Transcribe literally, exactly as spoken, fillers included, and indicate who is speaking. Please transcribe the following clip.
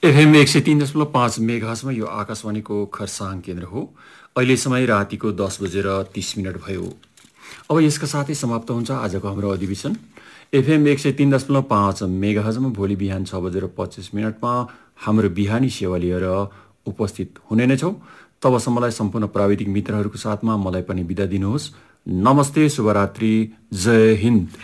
Speaker 1: FM एक सय तीन दशमलव पाँच मेगाहर्जमा यो आकाशवाणीको खरसाङ केन्द्र हो। अहिले समय रातिको दस बजेर तीस मिनट भयो। अब यसका साथै समाप्त हुन्छ आजको हाम्रो अधिवेशन। एफएम एक सय तीन दशमलव पाँच मेगाहर्जमा भोलि बिहान छ बजेर पच्चिस मिनटमा हाम्रो बिहानी सेवा लिएर उपस्थित हुने नै छौँ। तबसम्मलाई सम्पूर्ण प्राविधिक मित्रहरूको साथमा मलाई पनि बिदा दिनुहोस्। नमस्ते, शुभरात्रि, जय हिन्द।